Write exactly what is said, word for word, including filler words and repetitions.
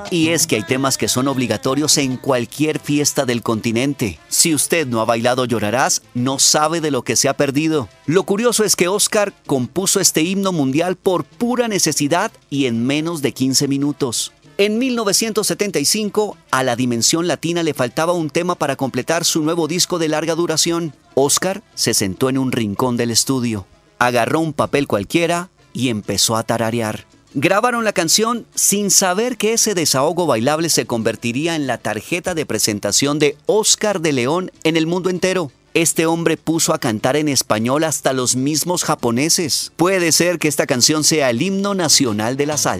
Y es que hay temas que son obligatorios en cualquier fiesta del continente. Si usted no ha bailado Llorarás, no sabe de lo que se ha perdido. Lo curioso es que Oscar compuso este himno mundial por pura necesidad y en menos de quince minutos. En mil novecientos setenta y cinco, a la Dimensión Latina le faltaba un tema para completar su nuevo disco de larga duración. Oscar se sentó en un rincón del estudio, agarró un papel cualquiera y empezó a tararear. Grabaron la canción sin saber que ese desahogo bailable se convertiría en la tarjeta de presentación de Oscar de León en el mundo entero. Este hombre puso a cantar en español hasta los mismos japoneses. Puede ser que esta canción sea el himno nacional de la salsa.